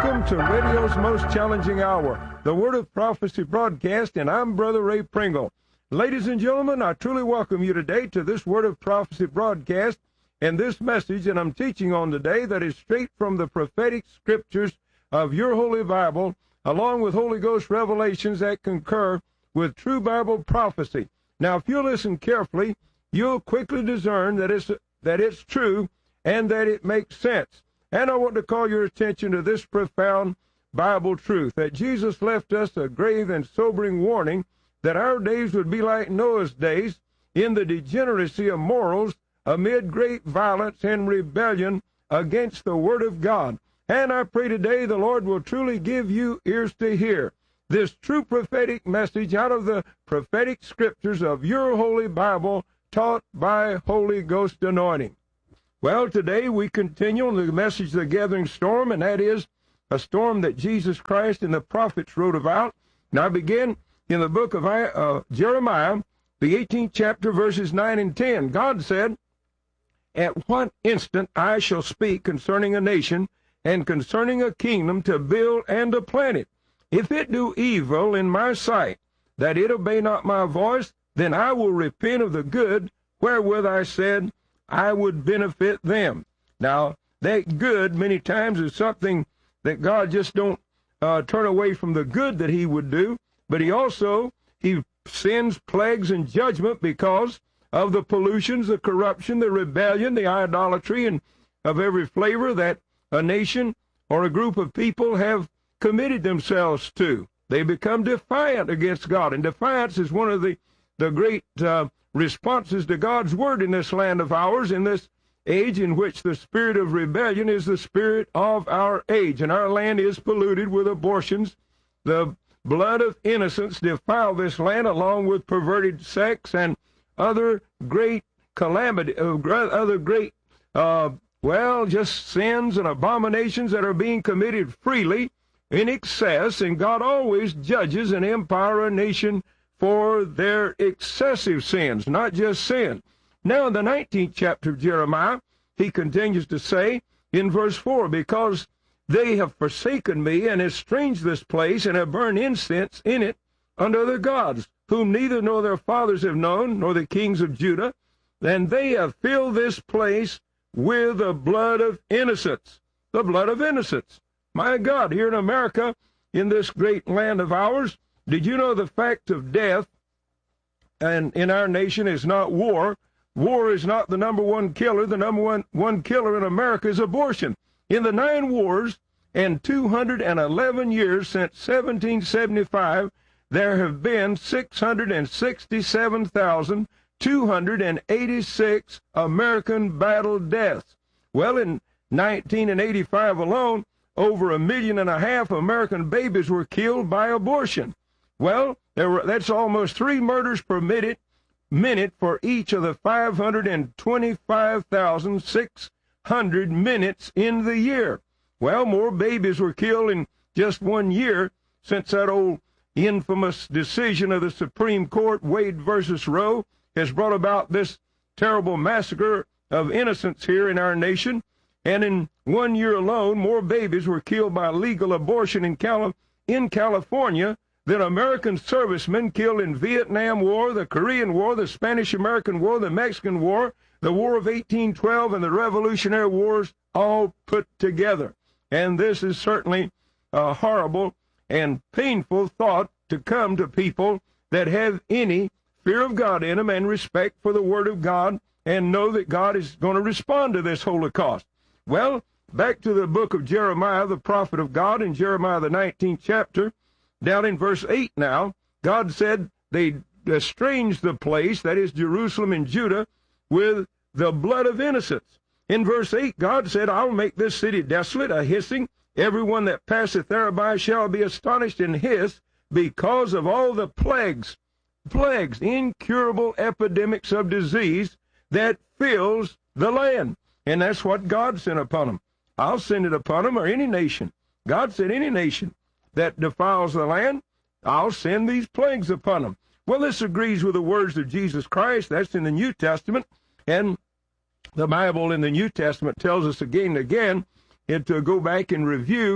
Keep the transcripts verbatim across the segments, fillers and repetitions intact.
Welcome to radio's most challenging hour, the Word of Prophecy broadcast, and I'm Brother Ray Pringle. Ladies and gentlemen, I truly welcome you today to this Word of Prophecy broadcast and this message that I'm teaching on today that is straight from the prophetic scriptures of your Holy Bible, along with Holy Ghost revelations that concur with true Bible prophecy. Now, if you listen carefully, you'll quickly discern that it's, that it's true and that it makes sense. And I want to call your attention to this profound Bible truth, that Jesus left us a grave and sobering warning that our days would be like Noah's days in the degeneracy of morals amid great violence and rebellion against the Word of God. And I pray today the Lord will truly give you ears to hear this true prophetic message out of the prophetic scriptures of your Holy Bible, taught by Holy Ghost anointing. Well, today we continue on the message of the gathering storm, and that is a storm that Jesus Christ and the prophets wrote about. Now I begin in the book of uh, Jeremiah, the eighteenth chapter, verses nine and ten. God said, "At what instant I shall speak concerning a nation and concerning a kingdom to build and to plant it. If it do evil in my sight, that it obey not my voice, then I will repent of the good wherewith I said I would benefit them." Now, that good many times is something that God just don't uh, turn away from the good that he would do, but he also, he sends plagues and judgment because of the pollutions, the corruption, the rebellion, the idolatry, and of every flavor that a nation or a group of people have committed themselves to. They become defiant against God, and defiance is one of the, the great uh, responses to God's word in this land of ours, in this age in which the spirit of rebellion is the spirit of our age, and our land is polluted with abortions. The blood of innocents defile this land, along with perverted sex and other great calamity, uh, other great, uh, well, just sins and abominations that are being committed freely in excess, and God always judges an empire or a nation for their excessive sins, not just sin. Now, in the nineteenth chapter of Jeremiah, he continues to say in verse four, "Because they have forsaken me and estranged this place and have burned incense in it unto other gods, whom neither nor their fathers have known, nor the kings of Judah, and they have filled this place with the blood of innocents." The blood of innocents. My God, here in America, in this great land of ours, did you know the fact of death and in our nation is not war? War is not the number one killer. The number one, one killer in America is abortion. In the nine wars and two hundred eleven years since seventeen seventy-five, there have been six hundred sixty-seven thousand two hundred eighty-six American battle deaths. Well, in nineteen eighty-five alone, over a million and a half American babies were killed by abortion. Well, there were, that's almost three murders per minute, minute for each of the five hundred twenty-five thousand six hundred minutes in the year. Well, more babies were killed in just one year since that old infamous decision of the Supreme Court, Wade versus Roe, has brought about this terrible massacre of innocents here in our nation. And in one year alone, more babies were killed by legal abortion in, Cali- in California than American servicemen killed in Vietnam War, the Korean War, the Spanish-American War, the Mexican War, the War of eighteen twelve, and the Revolutionary Wars all put together. And this is certainly a horrible and painful thought to come to people that have any fear of God in them and respect for the Word of God and know that God is going to respond to this Holocaust. Well, back to the book of Jeremiah, the prophet of God, in Jeremiah the nineteenth chapter, down in verse eight now, God said they estranged the place, that is Jerusalem and Judah, with the blood of innocents. In verse eight, God said, "I'll make this city desolate, a hissing. Everyone that passeth thereby shall be astonished and hiss because of all the plagues, plagues, incurable epidemics of disease that fills the land." And that's what God sent upon them. I'll send it upon them, or any nation. God said any nation that defiles the land, I'll send these plagues upon them. Well, this agrees with the words of Jesus Christ. That's in the New Testament. And the Bible in the New Testament tells us again and again, and to go back and review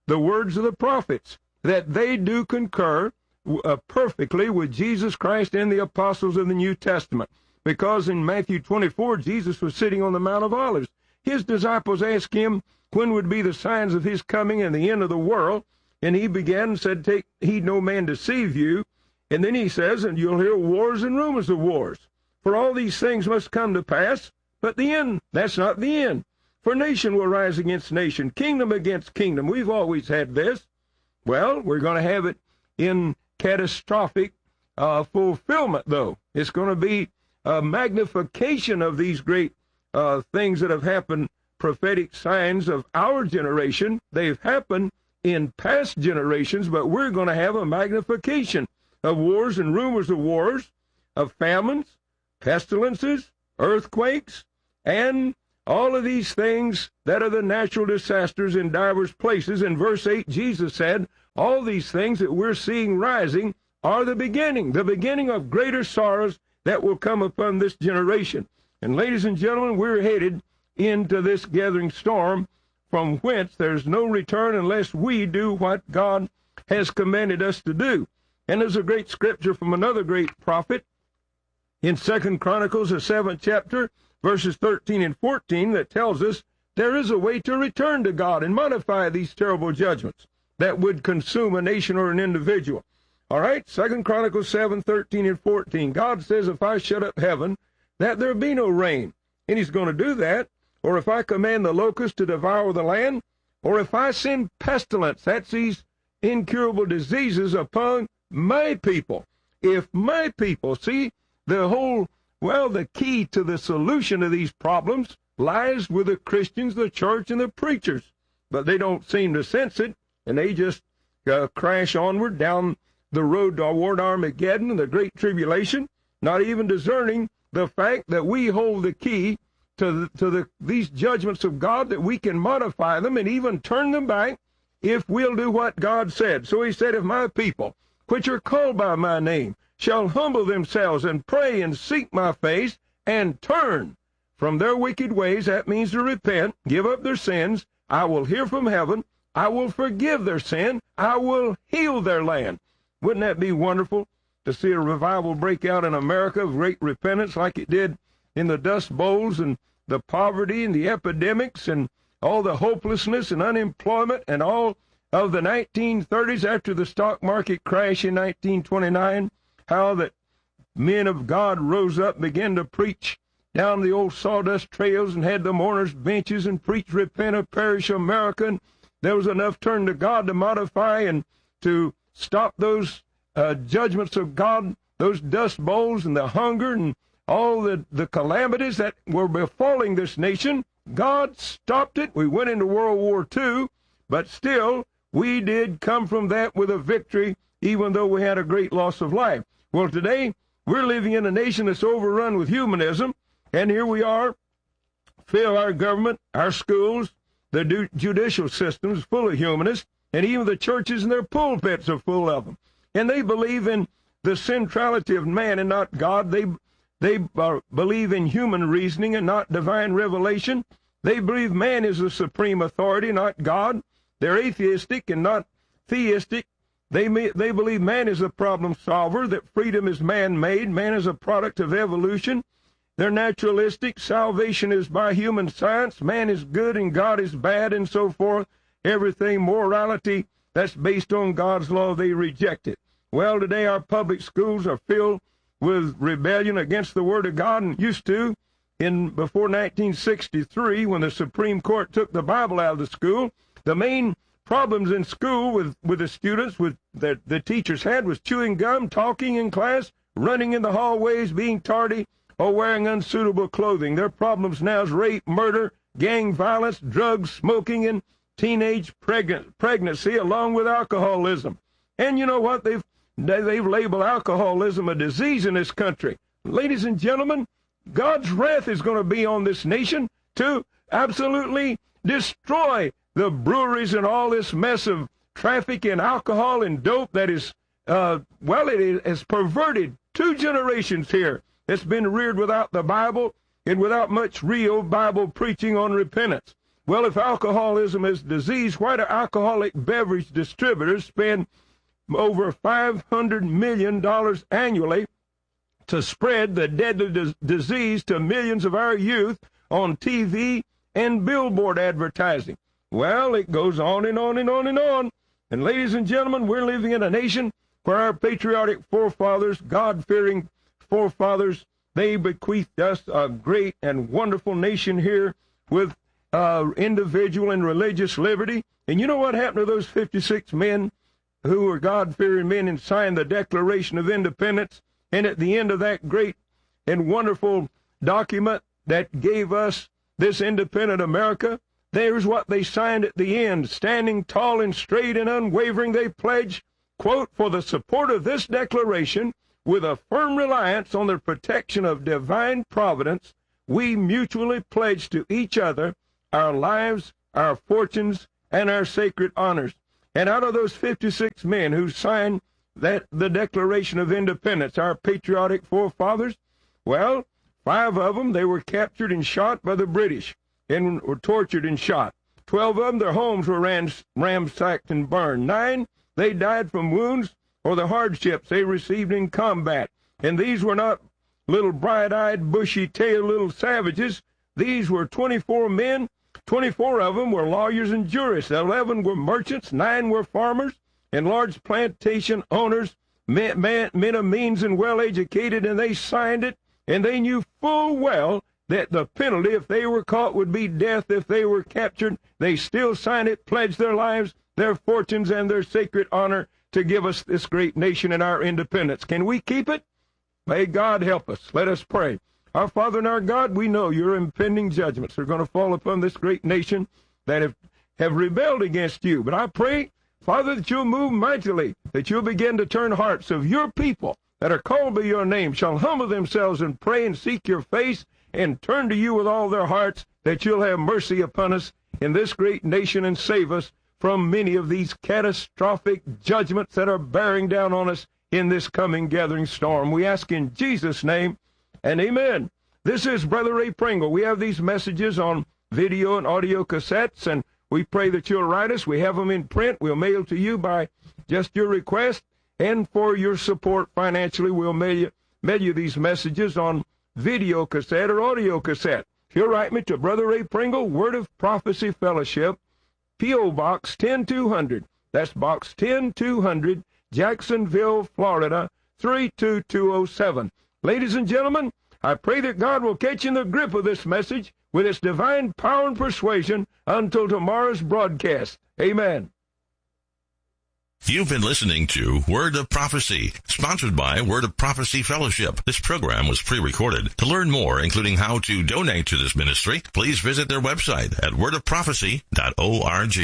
the words of the prophets, that they do concur uh, perfectly with Jesus Christ and the apostles of the New Testament. Because in Matthew twenty-four, Jesus was sitting on the Mount of Olives. His disciples asked him when would be the signs of his coming and the end of the world. And he began and said, take heed no man deceive you. And then he says, and you'll hear wars and rumors of wars. For all these things must come to pass, but the end, that's not the end. For nation will rise against nation, kingdom against kingdom. We've always had this. Well, we're going to have it in catastrophic uh, fulfillment, though. It's going to be a magnification of these great uh, things that have happened, prophetic signs of our generation. They've happened in past generations, but we're going to have a magnification of wars and rumors of wars, of famines, pestilences, earthquakes, and all of these things that are the natural disasters in divers places. In verse eight, Jesus said, all these things that we're seeing rising are the beginning, the beginning of greater sorrows that will come upon this generation. And ladies and gentlemen, we're headed into this gathering storm from whence there's no return unless we do what God has commanded us to do. And there's a great scripture from another great prophet in Second Chronicles, the seventh chapter, verses thirteen and fourteen, that tells us there is a way to return to God and modify these terrible judgments that would consume a nation or an individual. All right, Second Chronicles seven, thirteen and fourteen. God says, if I shut up heaven, that there be no rain. And he's going to do that. Or if I command the locust to devour the land, or if I send pestilence, that's these incurable diseases upon my people. If my people, see, the whole, well, the key to the solution of these problems lies with the Christians, the church, and the preachers. But they don't seem to sense it, and they just uh, crash onward down the road toward Armageddon and the Great Tribulation, not even discerning the fact that we hold the key to the, to the these judgments of God, that we can modify them and even turn them back if we'll do what God said. So he said, if my people, which are called by my name, shall humble themselves and pray and seek my face and turn from their wicked ways, that means to repent, give up their sins, I will hear from heaven, I will forgive their sin, I will heal their land. Wouldn't that be wonderful to see a revival break out in America of great repentance like it did in the Dust Bowls and the poverty and the epidemics and all the hopelessness and unemployment and all of the nineteen thirties after the stock market crash in nineteen twenty-nine, how that men of God rose up, began to preach down the old sawdust trails and had the mourners' benches and preached, repent or perish America. And there was enough turn to God to modify and to stop those uh, judgments of God, those dust bowls and the hunger and all the, the calamities that were befalling this nation. God stopped it. We went into World War Two, but still we did come from that with a victory, even though we had a great loss of life. Well, today we're living in a nation that's overrun with humanism, and here we are, fill our government, our schools, the du- judicial systems full of humanists, and even the churches and their pulpits are full of them. And they believe in the centrality of man and not God. They They uh, believe in human reasoning and not divine revelation. They believe man is the supreme authority, not God. They're atheistic and not theistic. They may, they believe man is the problem solver, that freedom is man-made, man is a product of evolution. They're naturalistic. Salvation is by human science. Man is good and God is bad and so forth. Everything, morality, that's based on God's law, they reject it. Well, today our public schools are filled with rebellion against the Word of God, and used to in before nineteen sixty-three, when the Supreme Court took the Bible out of the school. The main problems in school with, with the students, with that the teachers had, was chewing gum, talking in class, running in the hallways, being tardy, or wearing unsuitable clothing. Their problems now is rape, murder, gang violence, drugs, smoking, and teenage preg- pregnancy, along with alcoholism. And you know what? They've They've labeled alcoholism a disease in this country. Ladies and gentlemen, God's wrath is going to be on this nation to absolutely destroy the breweries and all this mess of traffic in alcohol and dope that is, uh, well, it has perverted two generations here. It's been reared without the Bible and without much real Bible preaching on repentance. Well, if alcoholism is disease, why do alcoholic beverage distributors spend over five hundred million dollars annually to spread the deadly dis- disease to millions of our youth on T V and billboard advertising? Well, it goes on and on and on and on. And ladies and gentlemen, we're living in a nation where our patriotic forefathers, God-fearing forefathers, they bequeathed us a great and wonderful nation here with uh, individual and religious liberty. And you know what happened to those fifty-six men who were God-fearing men and signed the Declaration of Independence? And at the end of that great and wonderful document that gave us this independent America, there's what they signed at the end. Standing tall and straight and unwavering, they pledge, quote, for the support of this declaration, with a firm reliance on the protection of divine providence, we mutually pledge to each other our lives, our fortunes, and our sacred honors. And out of those fifty-six men who signed that the Declaration of Independence, our patriotic forefathers, well, five of them, they were captured and shot by the British and were tortured and shot. Twelve of them, their homes were rans- ransacked and burned. Nine, they died from wounds or the hardships they received in combat. And these were not little bright-eyed, bushy-tailed little savages. These were twenty-four men. twenty-four of them were lawyers and jurists. eleven were merchants. Nine were farmers and large plantation owners, men, men, men of means and well-educated, and they signed it, and they knew full well that the penalty, if they were caught, would be death. If they were captured, they still signed it, pledged their lives, their fortunes, and their sacred honor to give us this great nation and our independence. Can we keep it? May God help us. Let us pray. Our Father and our God, we know your impending judgments are going to fall upon this great nation that have, have rebelled against you. But I pray, Father, that you'll move mightily, that you'll begin to turn hearts of your people that are called by your name, shall humble themselves and pray and seek your face and turn to you with all their hearts, that you'll have mercy upon us in this great nation and save us from many of these catastrophic judgments that are bearing down on us in this coming gathering storm. We ask in Jesus' name, and amen. This is Brother Ray Pringle. We have these messages on video and audio cassettes, and we pray that you'll write us. We have them in print. We'll mail to you by just your request, and for your support financially, we'll mail you, mail you these messages on video cassette or audio cassette. If you'll write me to Brother Ray Pringle, Word of Prophecy Fellowship, P O. Box ten two hundred. That's Box ten two hundred, Jacksonville, Florida, three two two oh seven. Ladies and gentlemen, I pray that God will catch in the grip of this message with its divine power and persuasion until tomorrow's broadcast. Amen. You've been listening to Word of Prophecy, sponsored by Word of Prophecy Fellowship. This program was pre-recorded. To learn more, including how to donate to this ministry, please visit their website at word of prophecy dot org.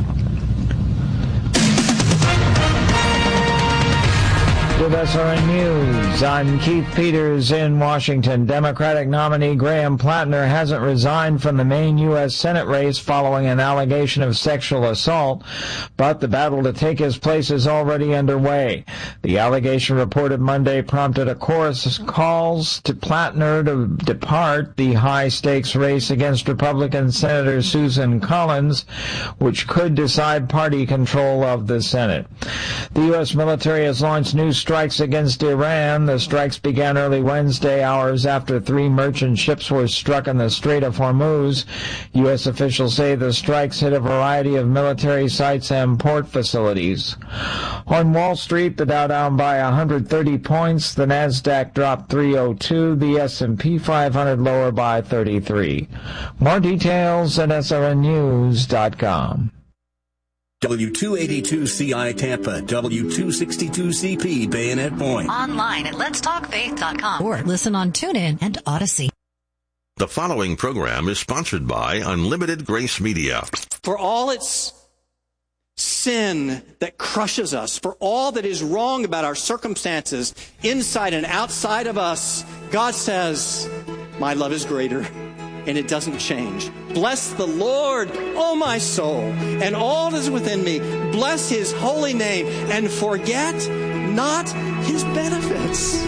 With S R N News, I'm Keith Peters in Washington. Democratic nominee Graham Plattner hasn't resigned from the Maine U S Senate race following an allegation of sexual assault, but the battle to take his place is already underway. The allegation reported Monday prompted a chorus of calls to Plattner to depart the high-stakes race against Republican Senator Susan Collins, which could decide party control of the Senate. The U S military has launched new strikes against Iran. The strikes began early Wednesday, hours after three merchant ships were struck in the Strait of Hormuz. U S officials say the strikes hit a variety of military sites and port facilities. On Wall Street, the Dow down by one hundred thirty points. The Nasdaq dropped three oh two. The S and P five hundred lower by thirty-three. More details at S R N news dot com. W two eighty-two C I Tampa, W two sixty-two C P Bayonet Point. Online at lets talk faith dot com or listen on TuneIn and Odyssey. The following program is sponsored by Unlimited Grace Media. For all its sin that crushes us, for all that is wrong about our circumstances, inside and outside of us, God says, my love is greater. And it doesn't change. Bless the Lord, O my soul, and all that is within me. Bless his holy name, and forget not his benefits.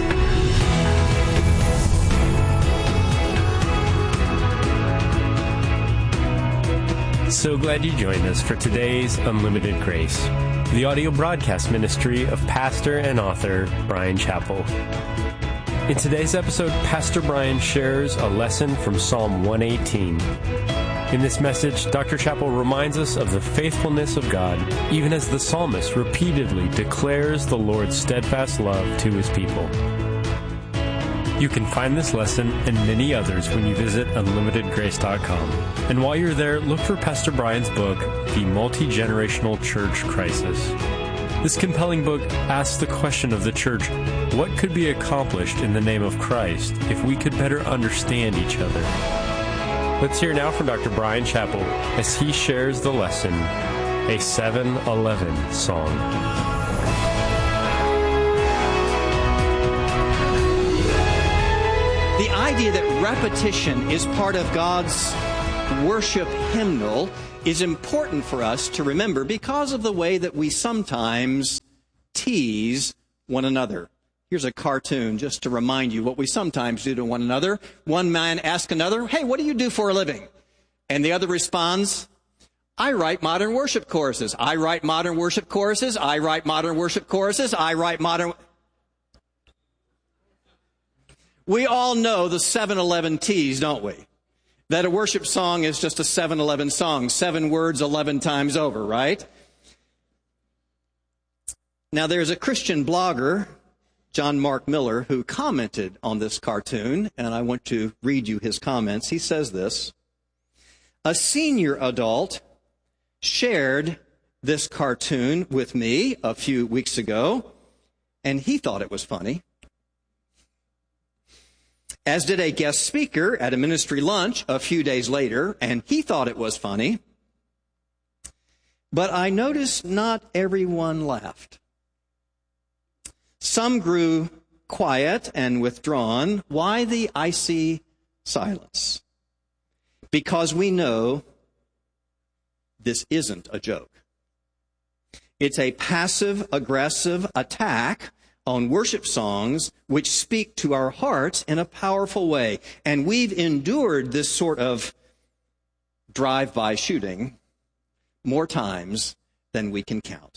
So glad you joined us for today's Unlimited Grace, the audio broadcast ministry of pastor and author Bryan Chapell. In today's episode, Pastor Bryan shares a lesson from Psalm one eighteen. In this message, Doctor Chapell reminds us of the faithfulness of God, even as the psalmist repeatedly declares the Lord's steadfast love to his people. You can find this lesson and many others when you visit unlimited grace dot com. And while you're there, look for Pastor Bryan's book, The Multi-Generational Church Crisis. This compelling book asks the question of the church, what could be accomplished in the name of Christ if we could better understand each other? Let's hear now from Doctor Bryan Chapell as he shares the lesson, A seven eleven Song. The idea that repetition is part of God's worship hymnal is important for us to remember because of the way that we sometimes tease one another. Here's a cartoon just to remind you what we sometimes do to one another. One man asks another, "Hey, what do you do for a living?" And the other responds, "I write modern worship choruses. I write modern worship choruses. I write modern worship choruses. I write modern..." We all know the seven eleven tease, don't we? That a worship song is just a seven eleven song, seven words eleven times over, right? Now, there's a Christian blogger, John Mark Miller, who commented on this cartoon, and I want to read you his comments. He says this: "A senior adult shared this cartoon with me a few weeks ago, and he thought it was funny. As did a guest speaker at a ministry lunch a few days later, and he thought it was funny. But I noticed not everyone laughed. Some grew quiet and withdrawn. Why the icy silence? Because we know this isn't a joke. It's a passive-aggressive attack on worship songs which speak to our hearts in a powerful way. And we've endured this sort of drive-by shooting more times than we can count.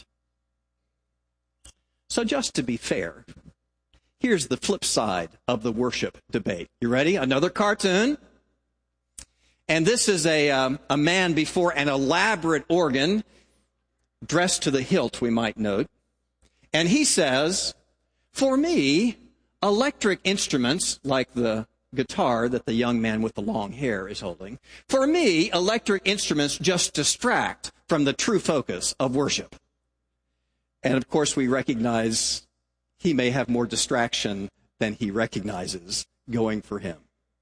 So just to be fair, here's the flip side of the worship debate. You ready? Another cartoon. And this is a, um, a man before an elaborate organ, dressed to the hilt, we might note. And he says, "For me, electric instruments, like the guitar that the young man with the long hair is holding, for me, electric instruments just distract from the true focus of worship." And of course, we recognize he may have more distraction than he recognizes going for him.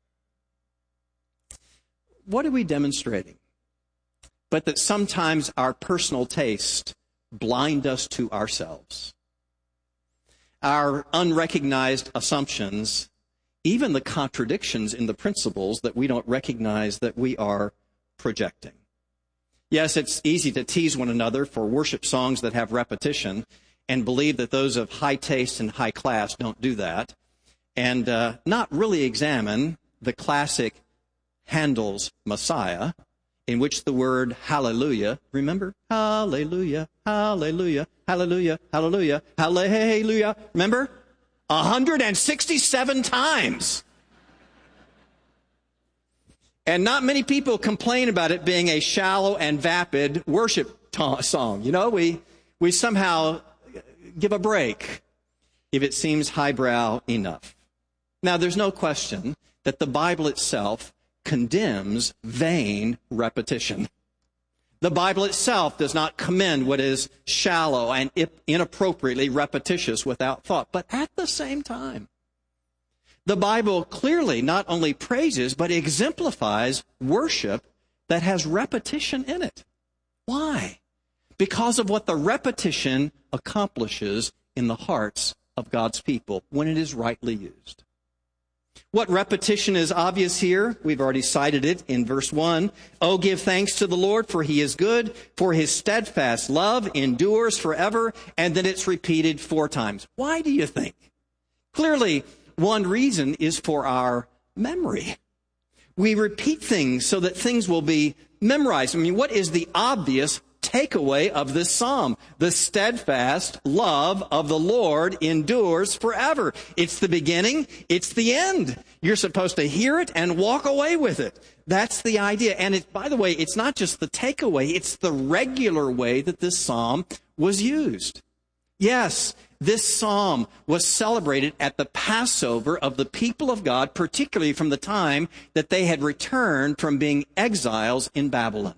What are we demonstrating? But that sometimes our personal taste blind us to ourselves. Our unrecognized assumptions, even the contradictions in the principles that we don't recognize that we are projecting. Yes, it's easy to tease one another for worship songs that have repetition and believe that those of high taste and high class don't do that, and uh, not really examine the classic Handel's Messiah, in which the word hallelujah, remember? Hallelujah, hallelujah, hallelujah, hallelujah, hallelujah. Remember? one hundred sixty-seven times. And not many people complain about it being a shallow and vapid worship ta- song. You know, we, we somehow give a break if it seems highbrow enough. Now, there's no question that the Bible itself condemns vain repetition. The Bible itself does not commend what is shallow and inappropriately repetitious without thought. But at the same time, the Bible clearly not only praises, but exemplifies worship that has repetition in it. Why? Because of what the repetition accomplishes in the hearts of God's people when it is rightly used. What repetition is obvious here? We've already cited it in verse one. "Oh, give thanks to the Lord, for he is good, for his steadfast love endures forever." And then it's repeated four times. Why do you think? Clearly, one reason is for our memory. We repeat things so that things will be memorize. I mean, what is the obvious takeaway of this psalm? The steadfast love of the Lord endures forever. It's the beginning. It's the end. You're supposed to hear it and walk away with it. That's the idea. And it, by the way, it's not just the takeaway. It's the regular way that this psalm was used. Yes, this psalm was celebrated at the Passover of the people of God, particularly from the time that they had returned from being exiles in Babylon.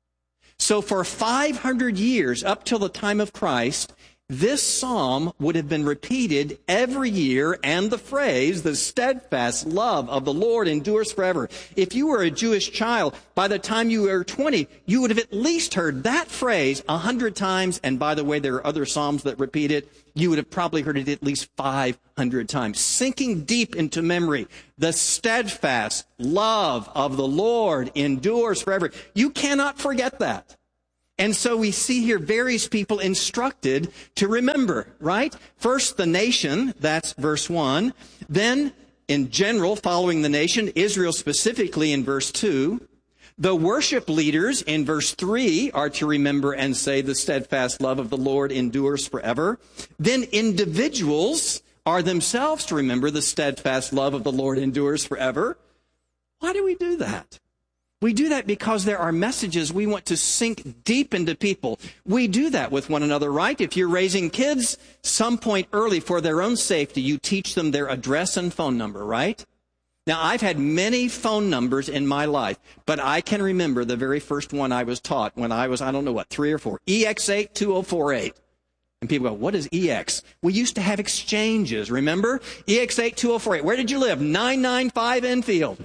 So for five hundred years, up till the time of Christ, this psalm would have been repeated every year, and the phrase, the steadfast love of the Lord endures forever. If you were a Jewish child, by the time you were twenty, you would have at least heard that phrase a hundred times. And by the way, there are other psalms that repeat it. You would have probably heard it at least five hundred times, sinking deep into memory. The steadfast love of the Lord endures forever. You cannot forget that. And so we see here various people instructed to remember, right? First, the nation, that's verse one. Then, in general, following the nation, Israel specifically in verse two. The worship leaders in verse three are to remember and say the steadfast love of the Lord endures forever. Then individuals are themselves to remember the steadfast love of the Lord endures forever. Why do we do that? We do that because there are messages we want to sink deep into people. We do that with one another, right? If you're raising kids, some point early for their own safety, you teach them their address and phone number, right? Now, I've had many phone numbers in my life, but I can remember the very first one I was taught when I was, I don't know what, three or four, E X eight two oh four eight. And people go, what is E X? We used to have exchanges, remember? E X eight two oh four eight. Where did you live? nine ninety-five Enfield.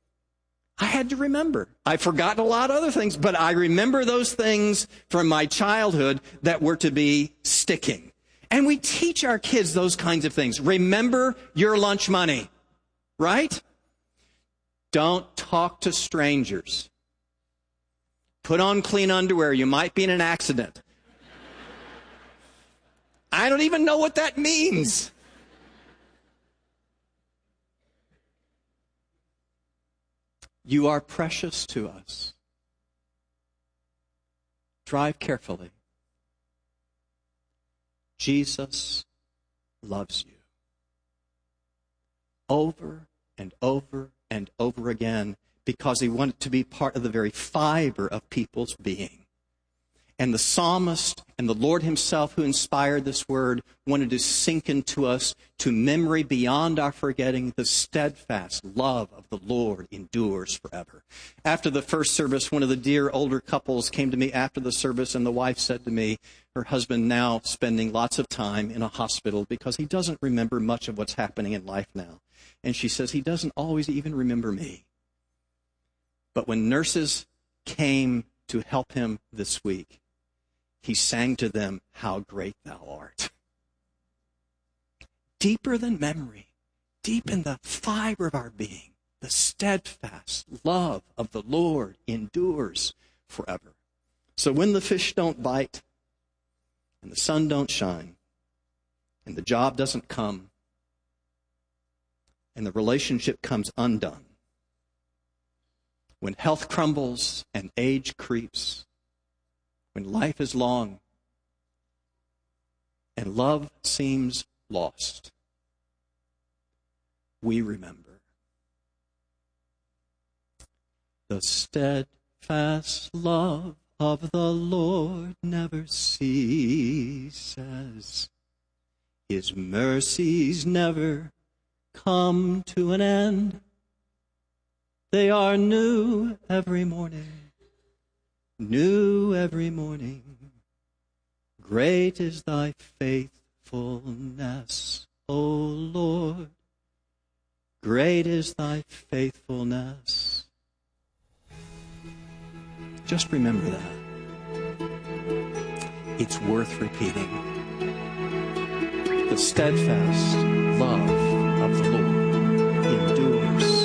I had to remember. I've forgotten a lot of other things, but I remember those things from my childhood that were to be sticking. And we teach our kids those kinds of things. Remember your lunch money, right? Don't talk to strangers. Put on clean underwear. You might be in an accident. I don't even know what that means. You are precious to us. Drive carefully. Jesus loves you. Over and over and over again, because he wanted to be part of the very fiber of people's being. And the psalmist and the Lord himself who inspired this word wanted to sink into us to memory beyond our forgetting. The steadfast love of the Lord endures forever. After the first service, one of the dear older couples came to me after the service, and the wife said to me, her husband now spending lots of time in a hospital because he doesn't remember much of what's happening in life now. And she says, he doesn't always even remember me. But when nurses came to help him this week, he sang to them, how great thou art. Deeper than memory, deep in the fiber of our being, the steadfast love of the Lord endures forever. So when the fish don't bite, and the sun don't shine, and the job doesn't come, and the relationship comes undone, when health crumbles and age creeps, when life is long and love seems lost, we remember the steadfast love of the Lord never ceases. His mercies never come to an end. They are new every morning. New every morning, great is thy faithfulness, O Lord. Great is thy faithfulness. Just remember that. It's worth repeating. The steadfast love of the Lord endures.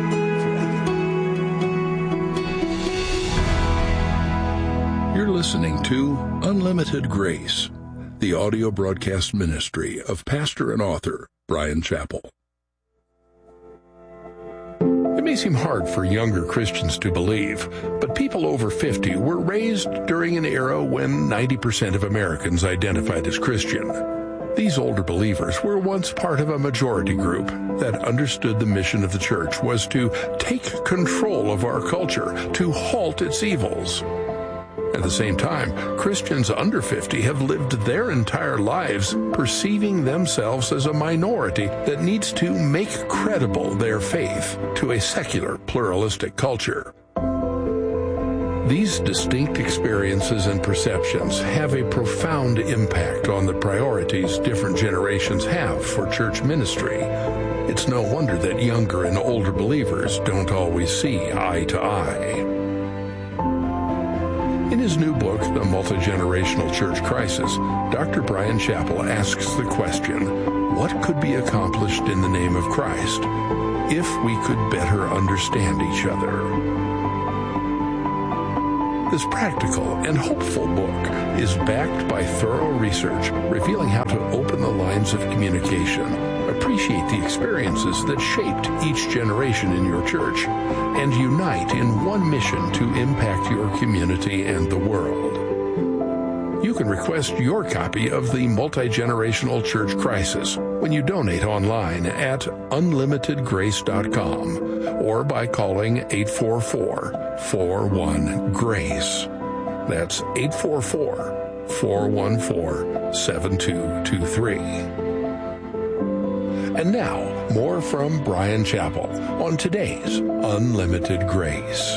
You're listening to Unlimited Grace, the audio broadcast ministry of pastor and author Bryan Chapell. It may seem hard for younger Christians to believe, but people over fifty were raised during an era when ninety percent of Americans identified as Christian. These older believers were once part of a majority group that understood the mission of the church was to take control of our culture, to halt its evils. At the same time, Christians under fifty have lived their entire lives perceiving themselves as a minority that needs to make credible their faith to a secular, pluralistic culture. These distinct experiences and perceptions have a profound impact on the priorities different generations have for church ministry. It's no wonder that younger and older believers don't always see eye to eye. In his new book, The Multi-Generational Church Crisis, Doctor Bryan Chapell asks the question, what could be accomplished in the name of Christ if we could better understand each other? This practical and hopeful book is backed by thorough research revealing how to open the lines of communication, appreciate the experiences that shaped each generation in your church, and unite in one mission to impact your community and the world. You can request your copy of the Multi-Generational Church Crisis when you donate online at unlimited grace dot com or by calling eight four four, four one, GRACE. That's eight four four, four one four, seven two two three. And now, more from Bryan Chapell on today's Unlimited Grace.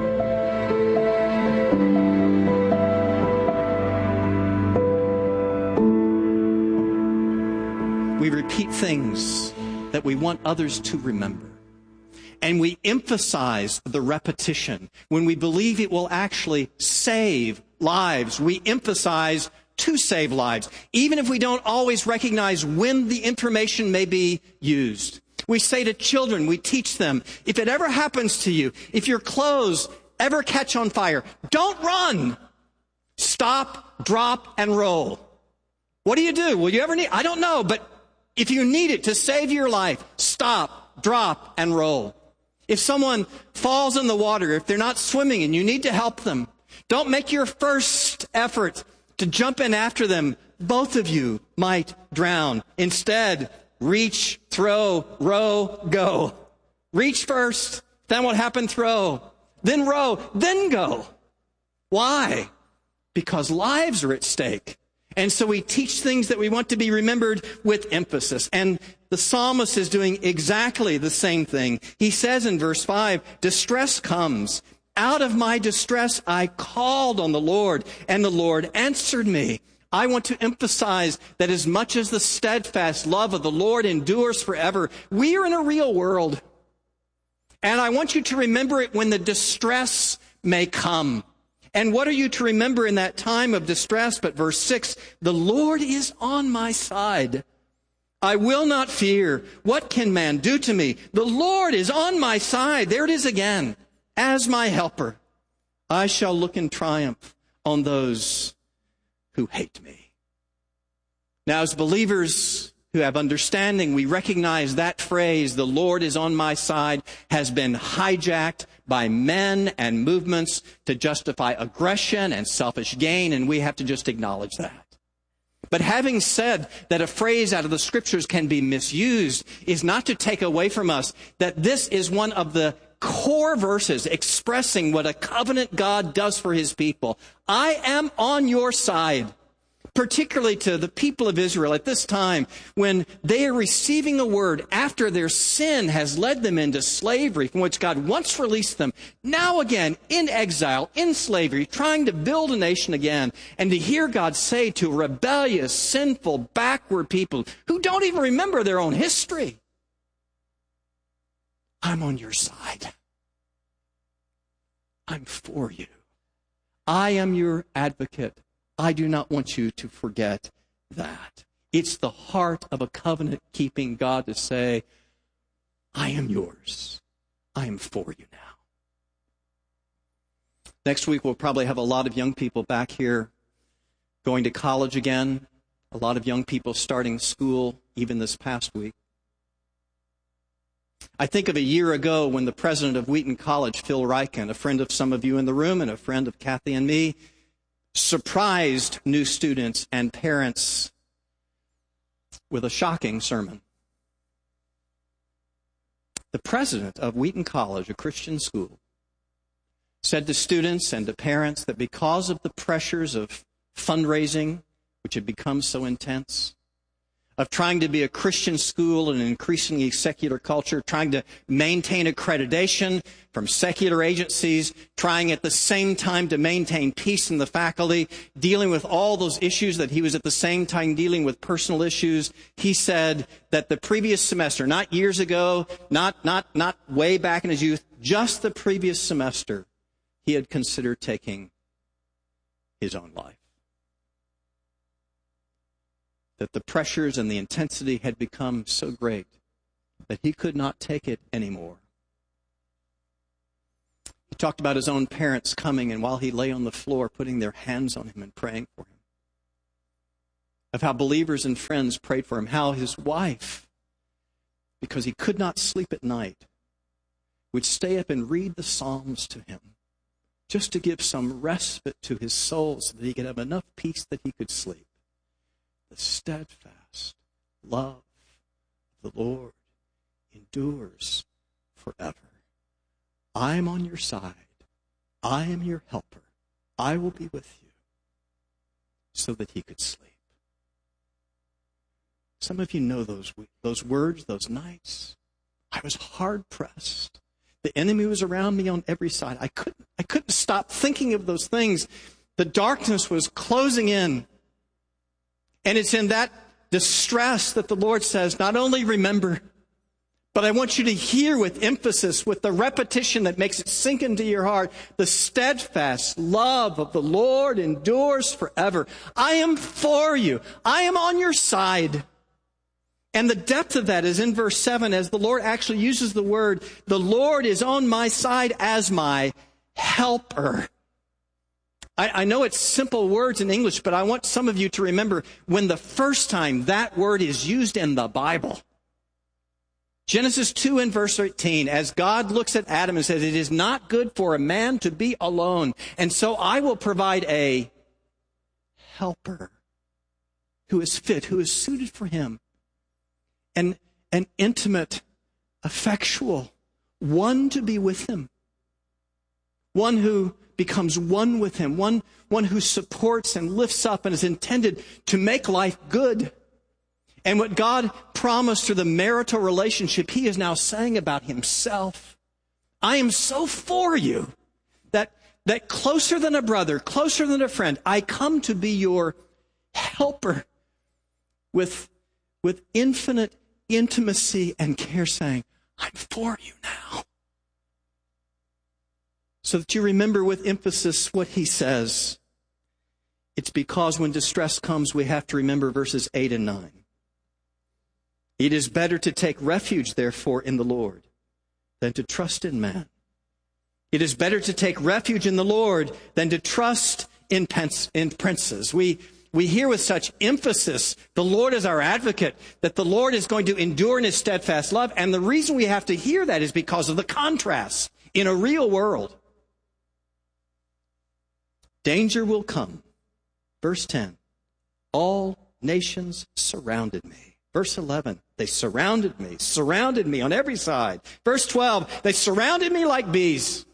We repeat things that we want others to remember. And we emphasize the repetition. When we believe it will actually save lives, we emphasize to save lives, even if we don't always recognize when the information may be used. We say to children, we teach them, if it ever happens to you, if your clothes ever catch on fire, don't run. Stop, drop, and roll. What do you do? Will you ever need? I don't know, but if you need it to save your life, stop, drop, and roll. If someone falls in the water, if they're not swimming and you need to help them, don't make your first effort to jump in after them. Both of you might drown. Instead, reach, throw, row, go. Reach first, then what happened? Throw. Then row, then go. Why? Because lives are at stake. And so we teach things that we want to be remembered with emphasis. And the psalmist is doing exactly the same thing. He says in verse five, distress comes. Out of my distress, I called on the Lord, and the Lord answered me. I want to emphasize that as much as the steadfast love of the Lord endures forever, we are in a real world. And I want you to remember it when the distress may come. And what are you to remember in that time of distress? But verse six, the Lord is on my side. I will not fear. What can man do to me? The Lord is on my side. There it is again. As my helper, I shall look in triumph on those who hate me. Now, as believers who have understanding, we recognize that phrase, the Lord is on my side, has been hijacked by men and movements to justify aggression and selfish gain, and we have to just acknowledge that. But having said that a phrase out of the Scriptures can be misused is not to take away from us that this is one of the core verses expressing what a covenant God does for his people. I am on your side. Particularly to the people of Israel at this time when they are receiving a word after their sin has led them into slavery from which God once released them, now again in exile, in slavery, trying to build a nation again, and to hear God say to rebellious, sinful, backward people who don't even remember their own history, I'm on your side. I'm for you. I am your advocate. I do not want you to forget that. It's the heart of a covenant-keeping God to say, I am yours. I am for you now. Next week, we'll probably have a lot of young people back here going to college again. A lot of young people starting school even this past week. I think of a year ago when the president of Wheaton College, Phil Ryken, a friend of some of you in the room and a friend of Kathy and me, surprised new students and parents with a shocking sermon. The president of Wheaton College, a Christian school, said to students and to parents that because of the pressures of fundraising, which had become so intense, of trying to be a Christian school in an increasingly secular culture, trying to maintain accreditation from secular agencies, trying at the same time to maintain peace in the faculty, dealing with all those issues that he was at the same time dealing with personal issues. He said that the previous semester, not years ago, not, not, not way back in his youth, just the previous semester, he had considered taking his own life. That the pressures and the intensity had become so great that he could not take it anymore. He talked about his own parents coming and while he lay on the floor, putting their hands on him and praying for him. Of how believers and friends prayed for him. How his wife, because he could not sleep at night, would stay up and read the Psalms to him just to give some respite to his soul so that he could have enough peace that he could sleep. The steadfast love of the Lord endures forever. I am on your side. I am your helper. I will be with you. So that he could sleep. Some of you know those, those words, those nights. I was hard pressed. The enemy was around me on every side. I couldn't, I couldn't stop thinking of those things. The darkness was closing in. And it's in that distress that the Lord says, not only remember, but I want you to hear with emphasis, with the repetition that makes it sink into your heart, the steadfast love of the Lord endures forever. I am for you. I am on your side. And the depth of that is in verse seven, as the Lord actually uses the word, the Lord is on my side as my helper. I, I know it's simple words in English, but I want some of you to remember when the first time that word is used in the Bible. Genesis two and verse eighteen, as God looks at Adam and says, it is not good for a man to be alone, and so I will provide a helper who is fit, who is suited for him. An, an intimate, effectual, one to be with him. One who becomes one with him. One, one who supports and lifts up and is intended to make life good. And what God promised through the marital relationship, he is now saying about himself. I am so for you that, that closer than a brother, closer than a friend, I come to be your helper with, with infinite intimacy and care, saying, I'm for you now. So that you remember with emphasis what he says. It's because when distress comes, we have to remember verses eight and nine. It is better to take refuge, therefore, in the Lord than to trust in man. It is better to take refuge in the Lord than to trust in, pence, in princes. We, we hear with such emphasis, the Lord is our advocate, that the Lord is going to endure in his steadfast love. And the reason we have to hear that is because of the contrast in a real world. Danger will come. Verse ten, all nations surrounded me. Verse eleven, they surrounded me, surrounded me on every side. Verse twelve, they surrounded me like bees.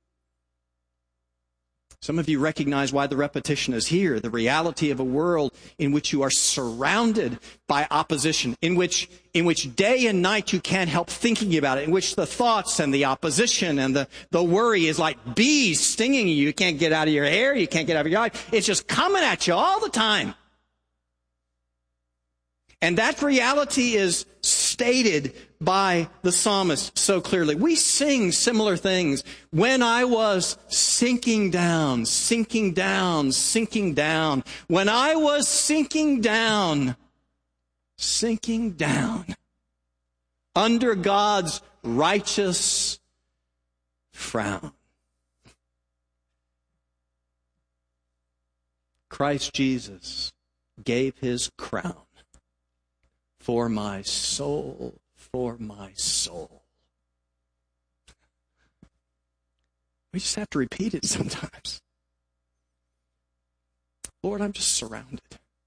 Some of you recognize why the repetition is here, the reality of a world in which you are surrounded by opposition, in which, in which day and night you can't help thinking about it, in which the thoughts and the opposition and the, the worry is like bees stinging you. You can't get out of your hair, you can't get out of your eye. It's just coming at you all the time. And that reality is stated by the psalmist so clearly. We sing similar things. When I was sinking down, sinking down, sinking down. When I was sinking down, sinking down. Under God's righteous frown. Christ Jesus gave his crown. For my soul, for my soul. We just have to repeat it sometimes. Lord, I'm just surrounded.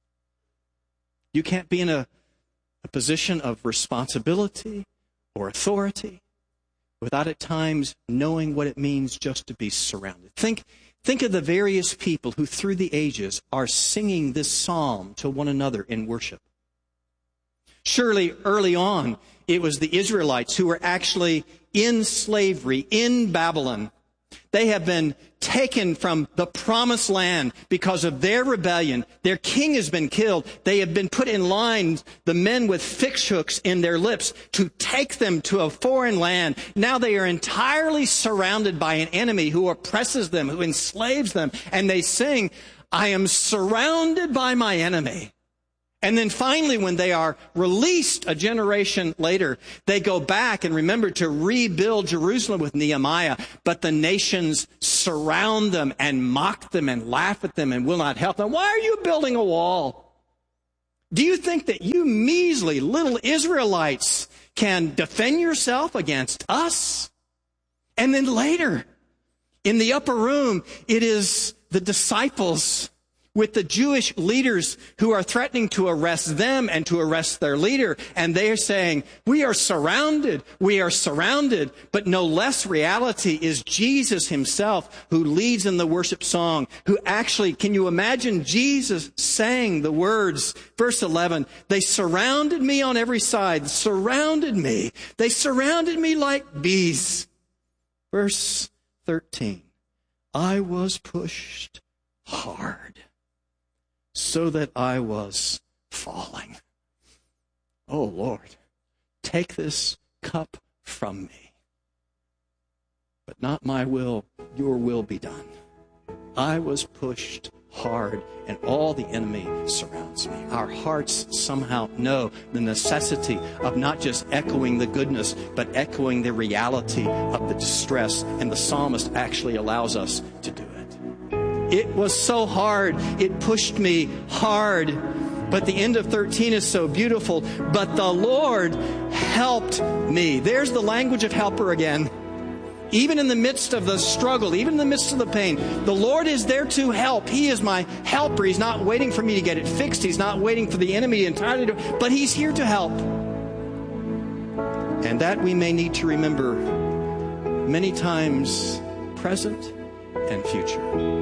You can't be in a, a position of responsibility or authority without at times knowing what it means just to be surrounded. Think, think of the various people who through the ages are singing this psalm to one another in worship. Surely early on, it was the Israelites who were actually in slavery in Babylon. They have been taken from the promised land because of their rebellion. Their king has been killed. They have been put in line, the men with fish hooks in their lips, to take them to a foreign land. Now they are entirely surrounded by an enemy who oppresses them, who enslaves them. And they sing, I am surrounded by my enemy. And then finally, when they are released a generation later, they go back and remember to rebuild Jerusalem with Nehemiah. But the nations surround them and mock them and laugh at them and will not help them. Why are you building a wall? Do you think that you measly little Israelites can defend yourself against us? And then later, in the upper room, it is the disciples with the Jewish leaders who are threatening to arrest them and to arrest their leader. And they are saying, we are surrounded, we are surrounded. But no less reality is Jesus himself, who leads in the worship song, who actually, can you imagine Jesus saying the words, verse eleven, they surrounded me on every side, surrounded me. They surrounded me like bees. Verse thirteen, I was pushed hard, so that I was falling. Oh, Lord, take this cup from me. But not my will, your will be done. I was pushed hard, and all the enemy surrounds me. Our hearts somehow know the necessity of not just echoing the goodness, but echoing the reality of the distress, and the psalmist actually allows us to do it. It was so hard. It pushed me hard. But the end of thirteen is so beautiful. But the Lord helped me. There's the language of helper again. Even in the midst of the struggle, even in the midst of the pain, the Lord is there to help. He is my helper. He's not waiting for me to get it fixed. He's not waiting for the enemy entirely to, but He's here to help. And that we may need to remember many times, present and future.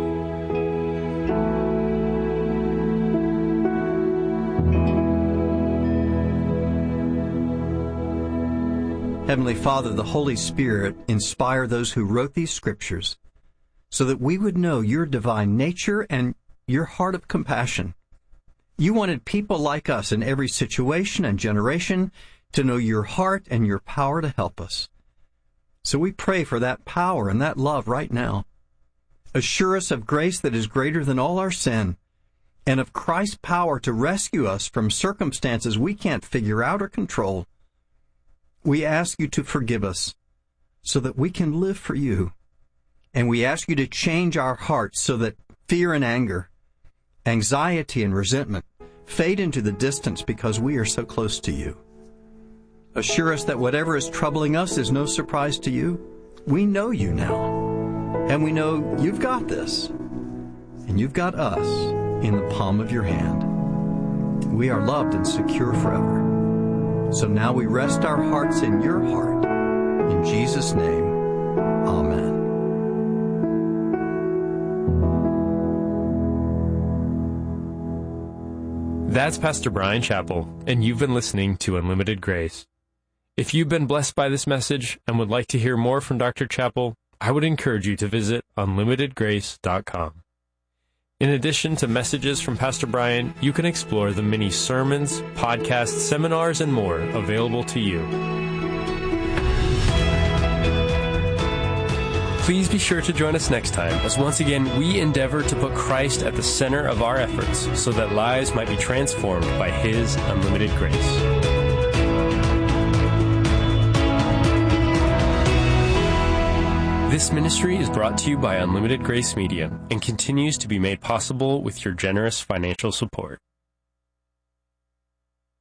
Heavenly Father, the Holy Spirit inspire those who wrote these scriptures so that we would know your divine nature and your heart of compassion. You wanted people like us in every situation and generation to know your heart and your power to help us. So we pray for that power and that love right now. Assure us of grace that is greater than all our sin, and of Christ's power to rescue us from circumstances we can't figure out or control. We ask you to forgive us so that we can live for you. And we ask you to change our hearts so that fear and anger, anxiety and resentment fade into the distance because we are so close to you. Assure us that whatever is troubling us is no surprise to you. We know you now, and we know you've got this, and you've got us in the palm of your hand. We are loved and secure forever. So now we rest our hearts in your heart. In Jesus' name, amen. That's Pastor Bryan Chapell, and you've been listening to Unlimited Grace. If you've been blessed by this message and would like to hear more from Doctor Chapell, I would encourage you to visit unlimited grace dot com. In addition to messages from Pastor Bryan, you can explore the many sermons, podcasts, seminars, and more available to you. Please be sure to join us next time, as once again we endeavor to put Christ at the center of our efforts so that lives might be transformed by His unlimited grace. This ministry is brought to you by Unlimited Grace Media and continues to be made possible with your generous financial support.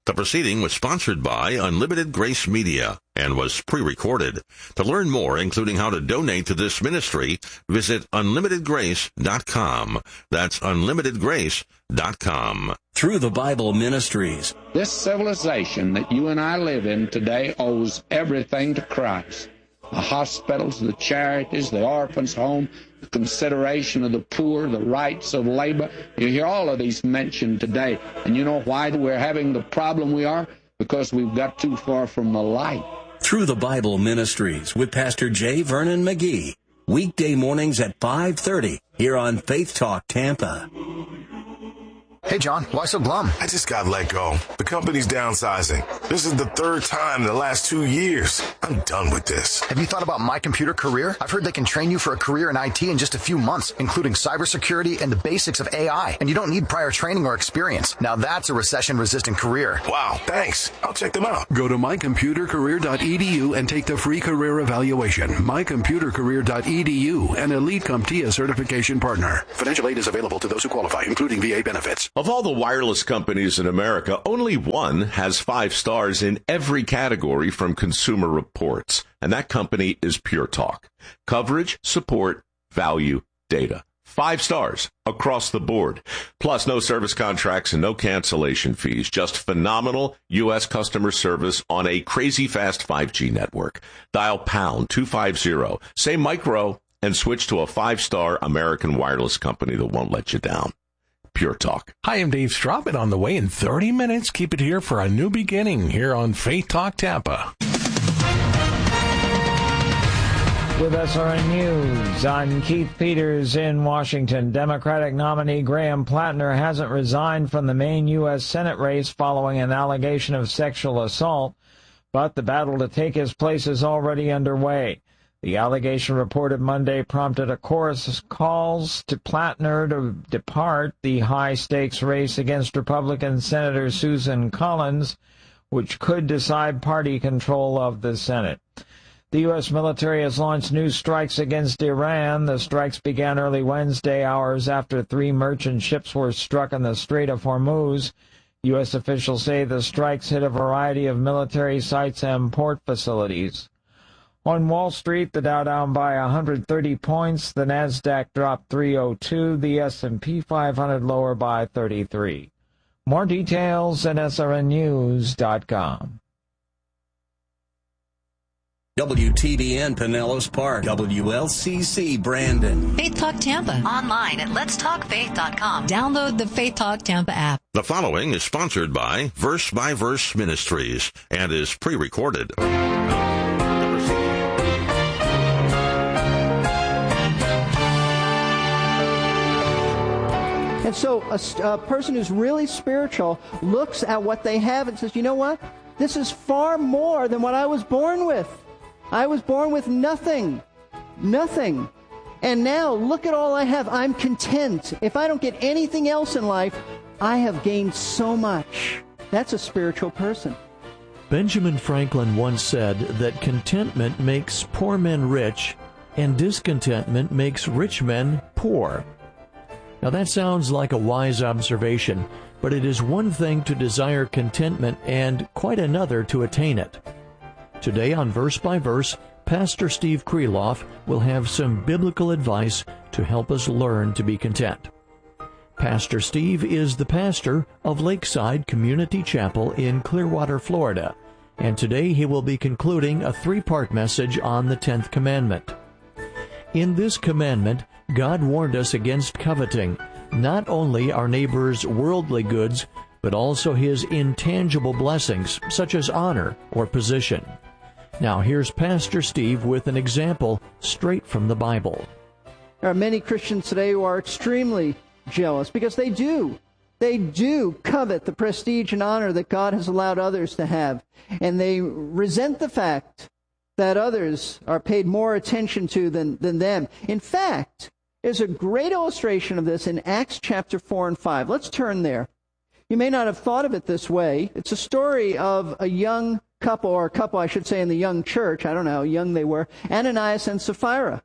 The proceeding was sponsored by Unlimited Grace Media and was pre-recorded. To learn more, including how to donate to this ministry, visit unlimited grace dot com. That's unlimited grace dot com. Through the Bible Ministries. This civilization that you and I live in today owes everything to Christ. The hospitals, the charities, the orphans' home, the consideration of the poor, the rights of labor. You hear all of these mentioned today. And you know why we're having the problem we are? Because we've got too far from the light. Through the Bible Ministries with Pastor J. Vernon McGee. Weekday mornings at five thirty here on Faith Talk Tampa. Hey, John, why so glum? I just got let go. The company's downsizing. This is the third time in the last two years. I'm done with this. Have you thought about My Computer Career? I've heard they can train you for a career in I T in just a few months, including cybersecurity and the basics of A I. And you don't need prior training or experience. Now that's a recession-resistant career. Wow, thanks. I'll check them out. Go to my computer career dot e d u and take the free career evaluation. my computer career dot e d u, an Elite CompTIA certification partner. Financial aid is available to those who qualify, including V A benefits. Of all the wireless companies in America, only one has five stars in every category from Consumer Reports, and that company is Pure Talk. Coverage, support, value, data. Five stars across the board. Plus, no service contracts and no cancellation fees. Just phenomenal U S customer service on a crazy fast five G network. Dial pound two fifty, say micro, and switch to a five-star American wireless company that won't let you down. Pure Talk. Hi, I'm Dave Straub, and on the way in thirty minutes, keep it here for a new beginning here on Faith Talk Tampa. With S R N News, I'm Keith Peters in Washington. Democratic nominee Graham Plattner hasn't resigned from the Maine U S Senate race following an allegation of sexual assault, but the battle to take his place is already underway. The allegation reported Monday prompted a chorus of calls to Plattner to depart the high-stakes race against Republican Senator Susan Collins, which could decide party control of the Senate. The U S military has launched new strikes against Iran. The strikes began early Wednesday, hours after three merchant ships were struck in the Strait of Hormuz. U S officials say the strikes hit a variety of military sites and port facilities. On Wall Street, the Dow down by one hundred thirty points, the Nasdaq dropped three oh two, the S and P five hundred lower by thirty-three. More details at S R N news dot com. W T B N Pinellas Park, W L C C Brandon. Faith Talk Tampa, online at lets talk faith dot com. Download the Faith Talk Tampa app. The following is sponsored by Verse by Verse Ministries and is pre-recorded. And so a, a person who's really spiritual looks at what they have and says, you know what? This is far more than what I was born with. I was born with nothing. Nothing. And now look at all I have. I'm content. If I don't get anything else in life, I have gained so much. That's a spiritual person. Benjamin Franklin once said that contentment makes poor men rich and discontentment makes rich men poor. Now that sounds like a wise observation, but it is one thing to desire contentment and quite another to attain it. Today on Verse by Verse, Pastor Steve Kreloff will have some biblical advice to help us learn to be content. Pastor Steve is the pastor of Lakeside Community Chapel in Clearwater, Florida, and today he will be concluding a three-part message on the tenth commandment. In this commandment, God warned us against coveting not only our neighbor's worldly goods, but also his intangible blessings, such as honor or position. Now here's Pastor Steve with an example straight from the Bible. There are many Christians today who are extremely jealous because they do. They do covet the prestige and honor that God has allowed others to have. And they resent the fact that others are paid more attention to than, than them. In fact, there's a great illustration of this in Acts chapter four and five. Let's turn there. You may not have thought of it this way. It's a story of a young couple, or a couple, I should say, in the young church. I don't know how young they were. Ananias and Sapphira.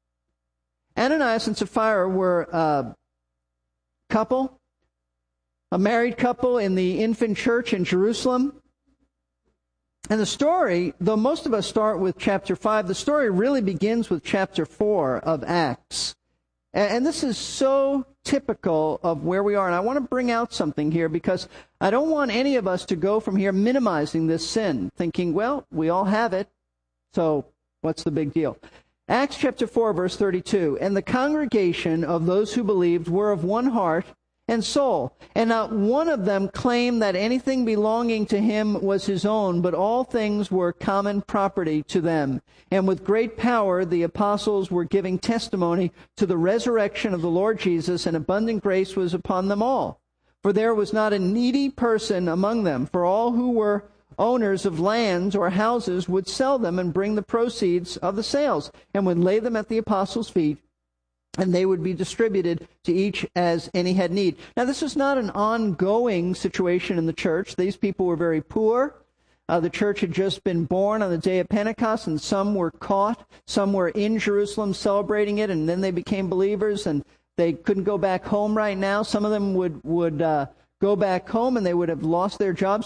Ananias and Sapphira were a couple. a married couple in the infant church in Jerusalem. And the story, though most of us start with chapter five, the story really begins with chapter four of Acts. And this is so typical of where we are. And I want to bring out something here because I don't want any of us to go from here minimizing this sin, thinking, well, we all have it, so what's the big deal? Acts chapter four, verse thirty-two, and the congregation of those who believed were of one heart and soul, and not one of them claimed that anything belonging to him was his own, but all things were common property to them. And with great power the apostles were giving testimony to the resurrection of the Lord Jesus, and abundant grace was upon them all. For there was not a needy person among them, for all who were owners of lands or houses would sell them and bring the proceeds of the sales, and would lay them at the apostles' feet, and they would be distributed to each as any had need. Now, this is not an ongoing situation in the church. These people were very poor. Uh, the church had just been born on the day of Pentecost, and some were caught. Some were in Jerusalem celebrating it, and then they became believers, and they couldn't go back home right now. Some of them would, would uh, go back home, and they would have lost their jobs.